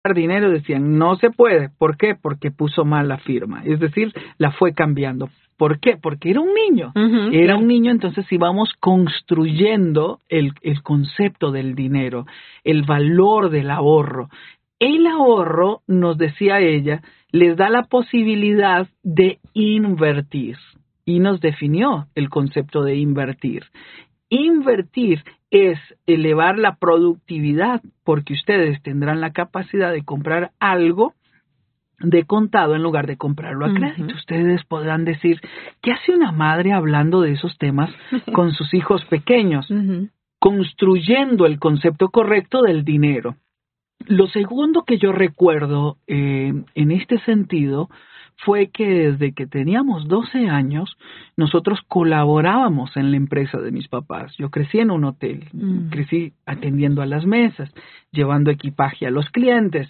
dinero, decían, no se puede. ¿Por qué? Porque puso mal la firma. Es decir, la fue cambiando. ¿Por qué? Porque era un niño. Era un niño, entonces íbamos construyendo el concepto del dinero, el valor del ahorro. El ahorro, nos decía ella, les da la posibilidad de invertir. Y nos definió el concepto de invertir. Invertir es elevar la productividad, porque ustedes tendrán la capacidad de comprar algo de contado en lugar de comprarlo a crédito. Ustedes podrán decir, ¿qué hace una madre hablando de esos temas con sus hijos pequeños? Construyendo el concepto correcto del dinero. Lo segundo que yo recuerdo en este sentido fue que desde que teníamos 12 años, nosotros colaborábamos en la empresa de mis papás. Yo crecí en un hotel, crecí atendiendo a las mesas, llevando equipaje a los clientes,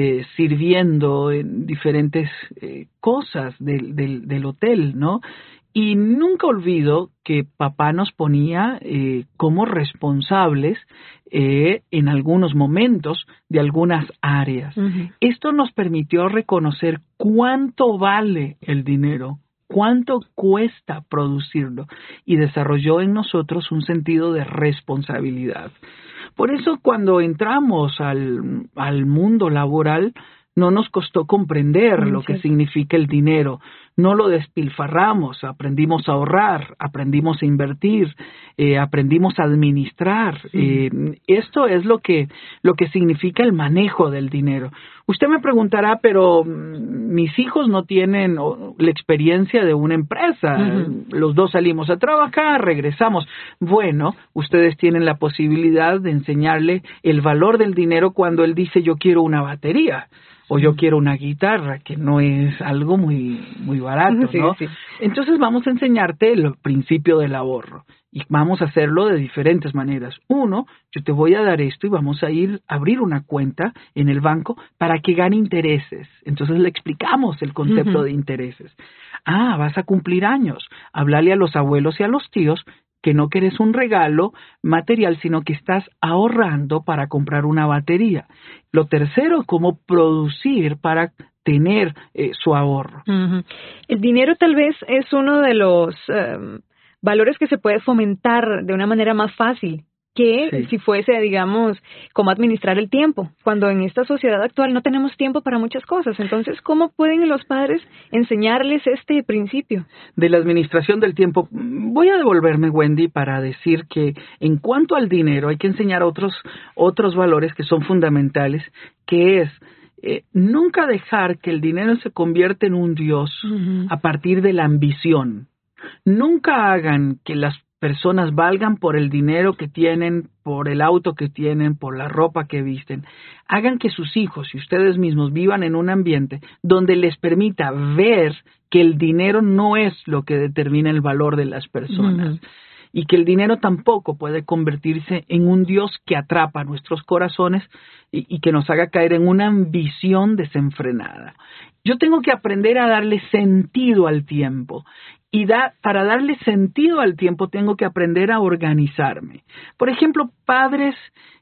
sirviendo en diferentes cosas del hotel, ¿no? Y nunca olvido que papá nos ponía como responsables en algunos momentos de algunas áreas. Esto nos permitió reconocer cuánto vale el dinero, cuánto cuesta producirlo, y desarrolló en nosotros un sentido de responsabilidad. Por eso cuando entramos al mundo laboral, no nos costó comprender lo que significa el dinero. No lo despilfarramos, aprendimos a ahorrar, aprendimos a invertir, aprendimos a administrar. Esto es lo que significa el manejo del dinero. Usted me preguntará, pero mis hijos no tienen la experiencia de una empresa. Los dos salimos a trabajar, regresamos. Bueno, ustedes tienen la posibilidad de enseñarle el valor del dinero cuando él dice yo quiero una batería. O yo quiero una guitarra, que no es algo muy barato, ¿no? Sí. Entonces vamos a enseñarte el principio del ahorro. Y vamos a hacerlo de diferentes maneras. Uno, yo te voy a dar esto y vamos a ir a abrir una cuenta en el banco para que gane intereses. Entonces le explicamos el concepto de intereses. Vas a cumplir años. Háblale a los abuelos y a los tíos que no quieres un regalo material, sino que estás ahorrando para comprar una batería. Lo tercero, cómo producir para tener su ahorro. El dinero tal vez es uno de los valores que se puede fomentar de una manera más fácil que si fuese, digamos, cómo administrar el tiempo, cuando en esta sociedad actual no tenemos tiempo para muchas cosas. Entonces, ¿cómo pueden los padres enseñarles este principio? De la administración del tiempo, voy a devolverme, Wendy, para decir que en cuanto al dinero hay que enseñar otros valores que son fundamentales, que es nunca dejar que el dinero se convierta en un dios a partir de la ambición. Nunca hagan que las personas valgan por el dinero que tienen, por el auto que tienen, por la ropa que visten. Hagan que sus hijos y ustedes mismos vivan en un ambiente donde les permita ver que el dinero no es lo que determina el valor de las personas. Y que el dinero tampoco puede convertirse en un dios que atrapa nuestros corazones y que nos haga caer en una ambición desenfrenada. Yo tengo que aprender a darle sentido al tiempo. Y para darle sentido al tiempo tengo que aprender a organizarme. Por ejemplo, padres,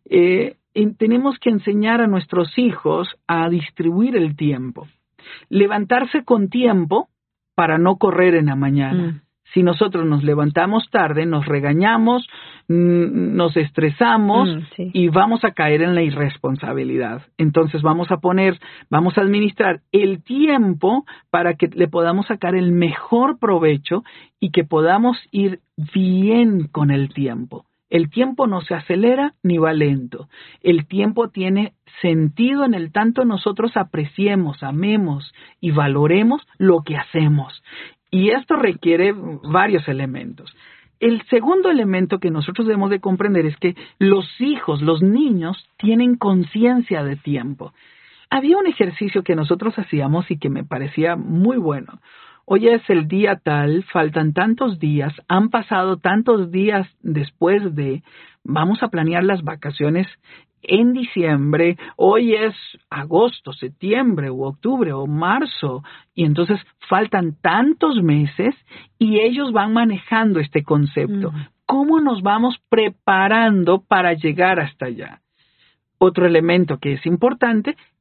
tenemos que enseñar a nuestros hijos a distribuir el tiempo. Levantarse con tiempo para no correr en la mañana. Si nosotros nos levantamos tarde, nos regañamos, nos estresamos y vamos a caer en la irresponsabilidad. Entonces vamos a administrar el tiempo para que le podamos sacar el mejor provecho y que podamos ir bien con el tiempo. El tiempo no se acelera ni va lento. El tiempo tiene sentido en el tanto nosotros apreciemos, amemos y valoremos lo que hacemos. Y esto requiere varios elementos. El segundo elemento que nosotros debemos de comprender es que los niños, tienen conciencia de tiempo. Había un ejercicio que nosotros hacíamos y que me parecía muy bueno. Hoy es el día tal, faltan tantos días, han pasado tantos días después de, vamos a planear las vacaciones en diciembre, hoy es agosto, septiembre o octubre o marzo, y entonces faltan tantos meses y ellos van manejando este concepto. ¿Cómo nos vamos preparando para llegar hasta allá? Otro elemento que es importante